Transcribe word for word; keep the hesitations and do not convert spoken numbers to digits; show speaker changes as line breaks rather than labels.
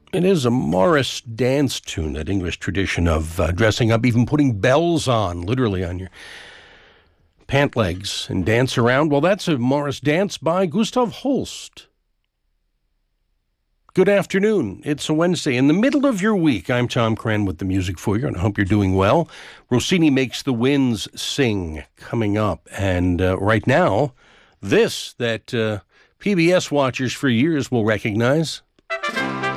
It is a Morris dance tune, that English tradition of uh, dressing up, even putting bells on, literally on your pant legs and dance around. Well, that's a Morris dance by Gustav Holst. Good afternoon. It's a Wednesday in the middle of your week. I'm Tom Cran with the music for you, and I hope you're doing well. Rossini Makes the Winds Sing coming up. And uh, right now, this that uh, P B S watchers for years will recognize.